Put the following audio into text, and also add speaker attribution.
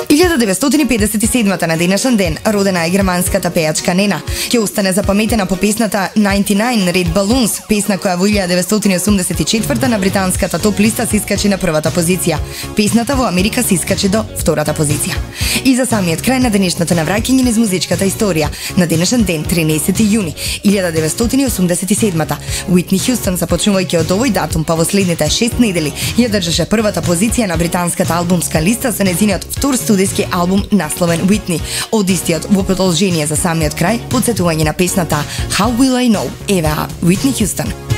Speaker 1: 1957 на денешен ден родена е германската пејачка Нена. Ќе остане запаметена по песната 99 Red Balloons, песна која во 1984 на британската топ листа се искачи на првата позиција. Песната во Америка се искачи до втората позиција. И за самиот крај на денешното навраќање низ музичката историја, на денешен ден 13 јуни 1987 Уитни Хјустон, започнувајќи од овој датум па во следните 6 недели, ја држеше првата позиција на британската албумска листа со нејзиниот втор студиски албум насловен Whitney. Од истиот во продолжение за самиот крај, подсетување на песната How Will I Know, еве Уитни Хјустон.